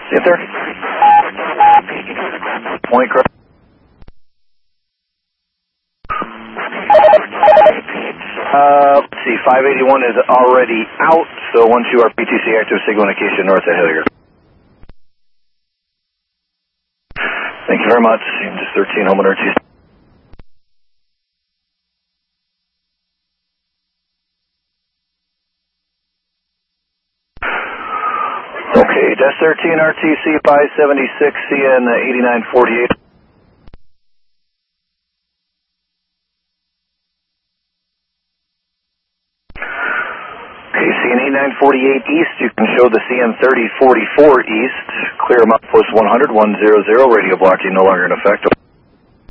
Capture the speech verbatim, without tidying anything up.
Yes, sir. Point correct. Uh, let's see, five eighty-one is already out, so one two R P T C active signal indication north of Hilliard. Thank you very much. Just thirteen, home emergency. Okay, Dash thirteen R T C five seventy-six C N eighty-nine forty-eight. Okay, C N eighty-nine forty-eight east, you can show the C N thirty forty-four east. Clear them up, post one hundred, one hundred, radio blocking no longer in effect.